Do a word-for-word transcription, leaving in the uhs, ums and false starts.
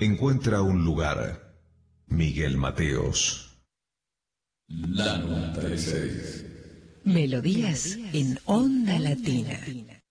encuentra un lugar. Miguel Mateos. La noventa y seis. Melodías en Onda Latina.